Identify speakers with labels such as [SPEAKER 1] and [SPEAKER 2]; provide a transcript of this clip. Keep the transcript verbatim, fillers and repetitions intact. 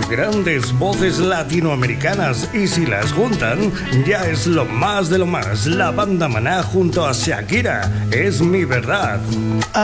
[SPEAKER 1] grandes voces latinoamericanas, y si las juntan, ya es lo más de lo más. La banda Maná junto a Shakira, Es mi verdad.